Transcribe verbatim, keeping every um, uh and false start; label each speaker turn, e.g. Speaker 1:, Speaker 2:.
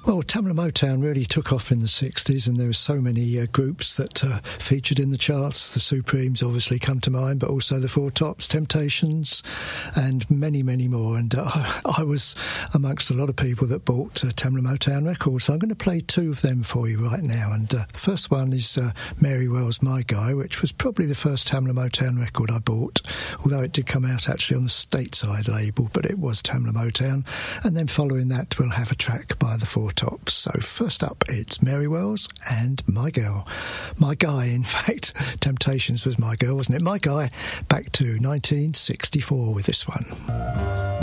Speaker 1: Well, Tamla Motown really took off in the sixties, and there were so many uh, groups that uh, featured in the charts. The Supremes obviously come to mind, but also the Four Tops, Temptations, and many, many more. And uh, I, I was amongst a lot of people that bought uh, Tamla Motown records, so I'm going to play two of them for you right now. And uh, the first one is uh, Mary Wells' My Guy, which was probably the first Tamla Motown record I bought, although it did come out actually on the Stateside label, but it was Tamla Motown. And then following that, we'll have a track by the Four Tops. So first up, it's Mary Wells and My Girl. My Guy, in fact. Temptations was My Girl, wasn't it? My Guy, back to nineteen sixty-four with this one.